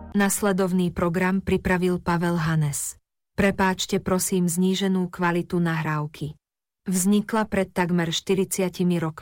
Nasledovný program pripravil Pavel Hanes. Prepáčte prosím zníženú kvalitu nahrávky. Vznikla pred takmer 40 rokmi.